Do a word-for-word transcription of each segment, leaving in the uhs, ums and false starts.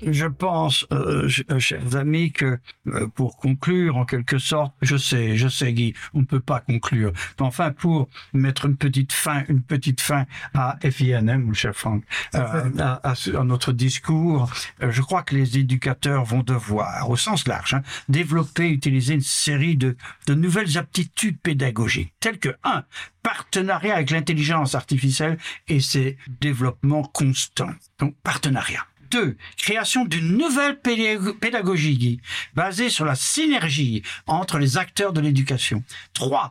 je pense, euh, chers amis, que euh, pour conclure, en quelque sorte, je sais, je sais, Guy, on ne peut pas conclure. Mais enfin, pour mettre une petite fin, une petite fin à F I N M, mon cher Franck, euh, à, à, à notre discours, euh, je crois que les éducateurs vont devoir, au sens large, hein, développer, utiliser une série de, de nouvelles aptitudes pédagogiques, telles que, un, partenariat avec l'intelligence artificielle et ses développements constants. Donc, partenariat. Deux, création d'une nouvelle pédagogie basée sur la synergie entre les acteurs de l'éducation. Trois,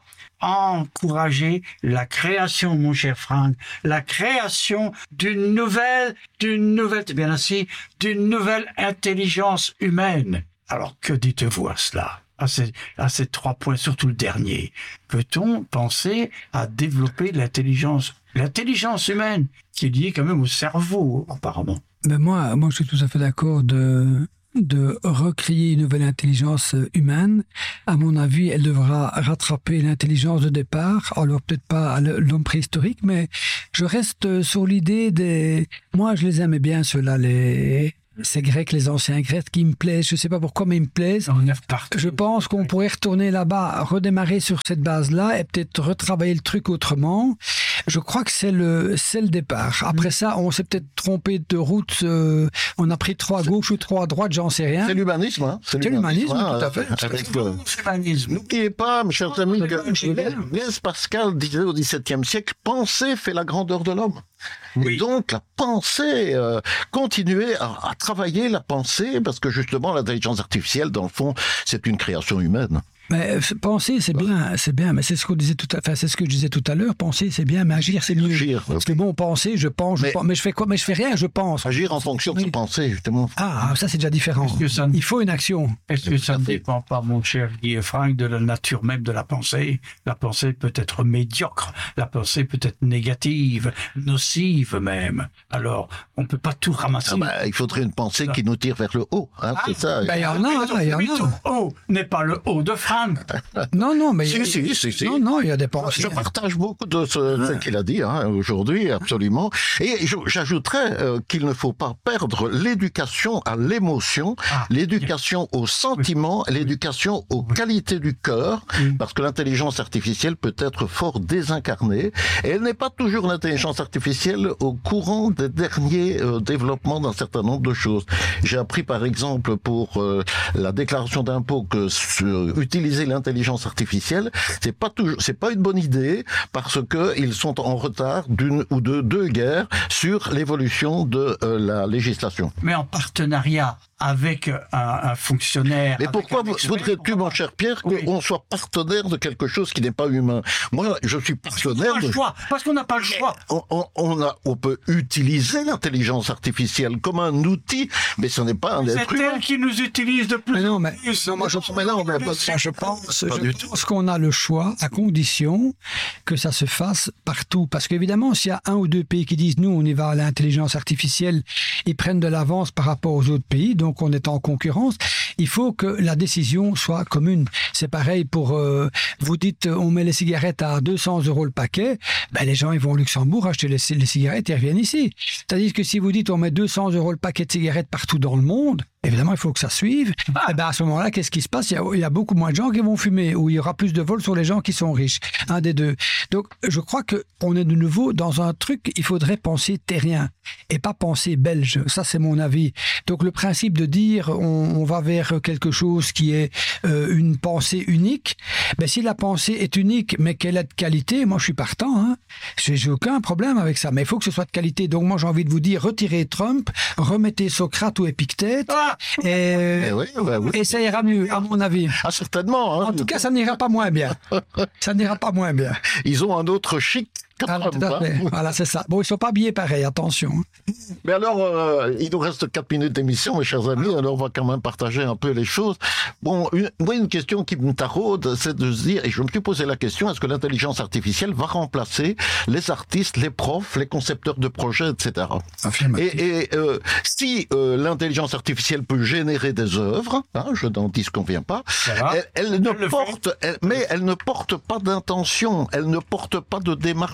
encourager la création, mon cher Franck, la création d'une nouvelle, d'une nouvelle, bien ainsi, d'une nouvelle intelligence humaine. Alors, que dites-vous à cela? À ces, à ces trois points, surtout le dernier. Peut-on penser à développer l'intelligence, l'intelligence humaine, qui est liée quand même au cerveau, apparemment? Ben moi, moi, je suis tout à fait d'accord de, de recréer une nouvelle intelligence humaine. À mon avis, elle devra rattraper l'intelligence de départ. Alors, peut-être pas l'homme préhistorique, mais je reste sur l'idée des... Moi, je les aimais bien, ceux-là, les... Ces Grecs, les anciens Grecs qui me plaisent, je ne sais pas pourquoi, mais ils me plaisent. Je pense qu'on pourrait retourner là-bas, redémarrer sur cette base-là et peut-être retravailler le truc autrement. Je crois que c'est le, c'est le départ. Après ça, on s'est peut-être trompé de route. Euh, on a pris trois à gauche ou trois à droite, j'en sais rien. C'est l'humanisme. Hein. C'est l'humanisme, hein, tout à fait. Avec, euh, n'oubliez pas, mes chers amis, que Blaise Pascal disait au dix-septième siècle, « Penser fait la grandeur de l'homme ». Oui. Et donc, la pensée, euh, continuer à, à travailler la pensée, parce que justement, l'intelligence artificielle, dans le fond, c'est une création humaine. Mais penser, c'est bien, c'est bien, mais c'est ce qu'on disait tout à, enfin, c'est ce que je disais tout à l'heure. Penser, c'est bien, mais agir, c'est mieux. Agir. Parce que bon, penser, je pense, je mais, pense, mais je fais quoi? Mais je fais rien, je pense. Agir en fonction de oui. penser, justement. Ah, ça c'est déjà différent. Que ça ne... Il faut une action. Est-ce que ça ne dépend pas, mon cher Guy et Franck, de la nature même de la pensée? La pensée peut être médiocre, la pensée peut être négative, nocive même. Alors, on ne peut pas tout ramasser. Ah bah, il faudrait une pensée qui nous tire vers le haut. Hein, ah, c'est ça. Ben, il y en a, il y en a. Le haut n'est pas le haut de Franck. Non, non, mais... Si, si, si, si. Non, non, il y a des pensées. Je partage beaucoup de ce, ce qu'il a dit hein, aujourd'hui, absolument. Et j'ajouterais euh, qu'il ne faut pas perdre l'éducation à l'émotion, ah, l'éducation au sentiment, oui, l'éducation aux oui. qualités du cœur, oui. parce que l'intelligence artificielle peut être fort désincarnée. Et elle n'est pas toujours l'intelligence artificielle au courant des derniers euh, développements d'un certain nombre de choses. J'ai appris, par exemple, pour euh, la déclaration d'impôt que euh, utiliser l'intelligence artificielle, c'est pas toujours, c'est pas une bonne idée parce que ils sont en retard d'une ou de deux guerres sur l'évolution de euh, la législation. Mais en partenariat avec un, un fonctionnaire. Mais pourquoi voudrais-tu, mon cher Pierre, qu'on oui. soit partenaire de quelque chose qui n'est pas humain? Moi, je suis partenaire de... Choix. Parce qu'on n'a pas le choix. On, on, on, a, on peut utiliser l'intelligence artificielle comme un outil, mais ce n'est pas un être humain. C'est elle qui nous utilise de plus. Mais non, mais, non, moi, je, mais non, mais ça, je pense, je pense qu'on a le choix à condition que ça se fasse partout. Parce qu'évidemment, s'il y a un ou deux pays qui disent, nous, on y va à l'intelligence artificielle, ils prennent de l'avance par rapport aux autres pays, donc on est en concurrence, il faut que la décision soit commune. C'est pareil pour, euh, vous dites, on met les cigarettes à deux cents euros le paquet, ben les gens, ils vont au Luxembourg acheter les, les cigarettes et ils reviennent ici. C'est-à-dire que si vous dites, on met deux cents euros le paquet de cigarettes partout dans le monde, évidemment, il faut que ça suive. Ah. Et ben à ce moment-là, qu'est-ce qui se passe? il y, a, il y a beaucoup moins de gens qui vont fumer, ou il y aura plus de vols sur les gens qui sont riches. Un des deux. Donc, je crois qu'on est de nouveau dans un truc, il faudrait penser terrien et pas penser belge. Ça, c'est mon avis. Donc, le principe de dire on, on va vers quelque chose qui est euh, une pensée unique, ben, si la pensée est unique, mais qu'elle est de qualité, moi, je suis partant. Hein. J'ai, j'ai aucun problème avec ça, mais il faut que ce soit de qualité. Donc, moi, j'ai envie de vous dire, retirez Trump, remettez Socrate ou Épictète, ah et, eh oui, bah oui. et ça ira mieux, à mon avis. Ah, certainement. Hein. En tout cas, ça n'ira pas moins bien. Ça n'ira pas moins bien. Ils ont un autre chic. Voilà, voilà, c'est ça. Bon, ils ne sont pas habillés pareil, attention. Mais alors, euh, il nous reste quatre minutes d'émission, mes chers amis, alors on va quand même partager un peu les choses. Bon, une, moi, une question qui me taraude, c'est de se dire, et je me suis posé la question, est-ce que l'intelligence artificielle va remplacer les artistes, les profs, les concepteurs de projets, et cetera. Et, et euh, si euh, l'intelligence artificielle peut générer des œuvres, hein, je n'en disconviens pas, elle, elle ne porte, elle, mais elle ne porte pas d'intention, elle ne porte pas de démarche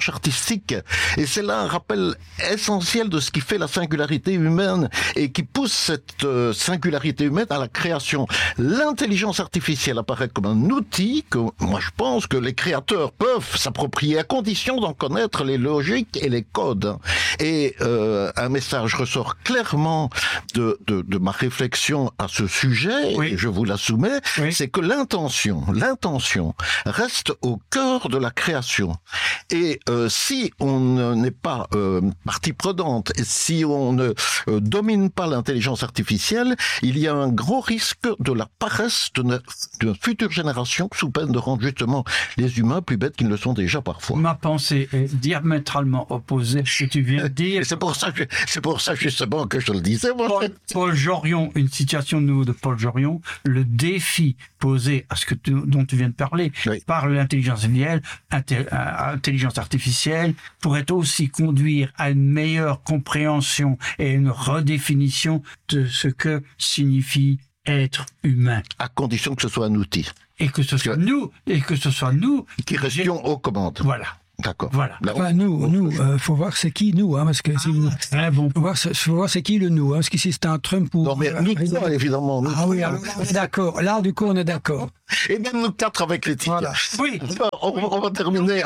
artistique. Et c'est là un rappel essentiel de ce qui fait la singularité humaine et qui pousse cette euh, singularité humaine à la création. L'intelligence artificielle apparaît comme un outil que moi je pense que les créateurs peuvent s'approprier à condition d'en connaître les logiques et les codes. Et euh, un message ressort clairement de, de, de ma réflexion à ce sujet, oui. et je vous la soumets, oui. c'est que l'intention, l'intention reste au cœur de la création. Et euh, si on n'est pas euh, partie prenante, et si on ne euh, domine pas l'intelligence artificielle, il y a un gros risque de la paresse de d'une future génération sous peine de rendre justement les humains plus bêtes qu'ils ne le sont déjà parfois. Ma pensée est diamétralement opposée à ce que tu viens de dire. C'est pour ça, que, c'est pour ça justement que je le disais. Moi. Paul, Paul Jorion, une citation de nouveau de Paul Jorion, le défi posé à ce que tu, dont tu viens de parler oui. par l'intelligence artificielle, inté, intelligence artificielle pourrait aussi conduire à une meilleure compréhension et une redéfinition de ce que signifie être humain. À condition que ce soit un outil. Et que ce soit que... nous, et que ce soit nous qui restions aux commandes. Voilà. D'accord. Voilà. Enfin, nous, nous, euh, faut voir c'est qui nous, hein, parce que si vous, très bon. Faut voir, faut voir c'est qui le nous, hein, parce qu'ici c'est un Trump ou. Non mais nous trois, évidemment. Nous ah oui, alors, on est d'accord. Là, du coup, on est d'accord. Et même nous quatre avec l'éthique. Voilà. Oui. On, on va terminer.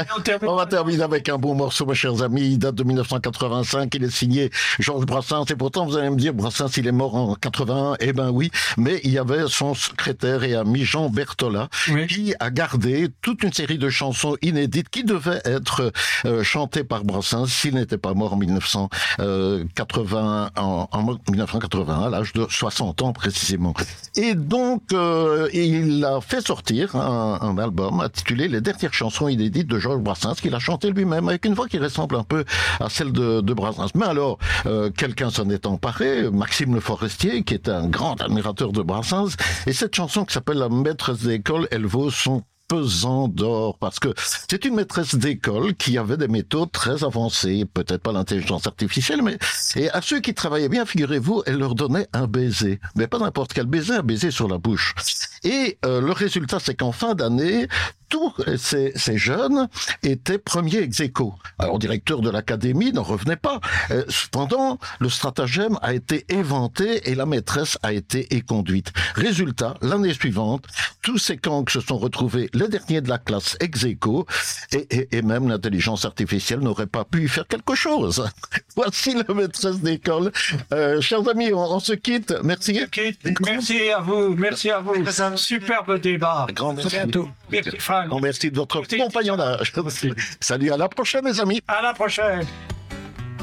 On va terminer avec un bon morceau, mes chers amis. Il date de mille neuf cent quatre-vingt-cinq. Il est signé Georges Brassens. Et pourtant, vous allez me dire, Brassens, il est mort en quatre-vingt-un. Eh ben oui. Mais il y avait son secrétaire et ami Jean Berthollat oui. qui a gardé toute une série de chansons inédites qui devaient être euh, chantées par Brassens s'il n'était pas mort en mille neuf cent quatre-vingt, en, en mille neuf cent quatre-vingt-un, à l'âge de soixante ans précisément. Et donc, euh, il a fait sortir un, un album intitulé Les dernières chansons inédites de Georges Brassens, qu'il a chanté lui-même avec une voix qui ressemble un peu à celle de, de Brassens. Mais alors, euh, quelqu'un s'en est emparé, Maxime Le Forestier, qui est un grand admirateur de Brassens, et cette chanson qui s'appelle La maîtresse d'école, elle vaut son pesant d'or, parce que c'est une maîtresse d'école qui avait des méthodes très avancées, peut-être pas l'intelligence artificielle, mais et à ceux qui travaillaient bien, figurez-vous, elle leur donnait un baiser, mais pas n'importe quel baiser, un baiser sur la bouche. Et euh, le résultat, c'est qu'en fin d'année, tous ces, ces jeunes étaient premiers ex aequo. Alors, directeur de l'académie n'en revenait pas. Euh, cependant, le stratagème a été inventé et la maîtresse a été éconduite. Résultat, l'année suivante, tous ces gangs se sont retrouvés les derniers de la classe ex aequo et, et, et même l'intelligence artificielle n'aurait pas pu y faire quelque chose. Voici la maîtresse d'école. Euh, chers amis, on, on se quitte. Merci. Merci à vous. Merci à vous. C'est un superbe débat. Grand merci. Bientôt. Merci de votre compagnonnage. Salut, à la prochaine, les amis. À la prochaine.